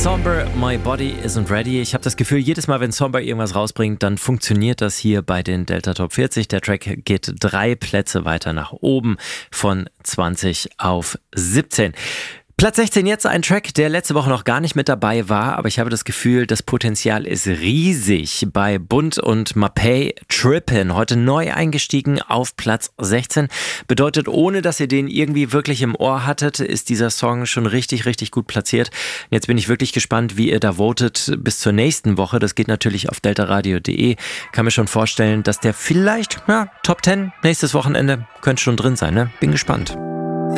Somber, My Body Isn't Ready. Ich habe das Gefühl, jedes Mal, wenn Somber irgendwas rausbringt, dann funktioniert das hier bei den Delta Top 40. Der Track geht 3 Plätze weiter nach oben von 20 auf 17. Platz 16 jetzt ein Track, der letzte Woche noch gar nicht mit dabei war, aber ich habe das Gefühl, das Potenzial ist riesig. Bei Bunt und Mapei Trippin', heute neu eingestiegen auf Platz 16. Bedeutet, ohne dass ihr den irgendwie wirklich im Ohr hattet, ist dieser Song schon richtig, richtig gut platziert. Jetzt bin ich wirklich gespannt, wie ihr da votet bis zur nächsten Woche. Das geht natürlich auf deltaradio.de. Kann mir schon vorstellen, dass der vielleicht Top 10 nächstes Wochenende könnte schon drin sein. Ne? Bin gespannt.